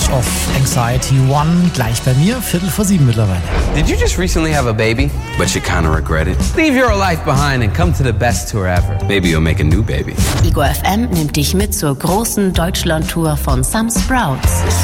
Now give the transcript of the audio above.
Edge of Anxiety One. Gleich bei mir, 6:45 mittlerweile. Did you just recently have a baby, but you kind of regret it? Leave your life behind and come to the best tour ever. Maybe you'll make a new baby. Ego FM nimmt dich mit zur großen Deutschland-Tour von Some Sprouts.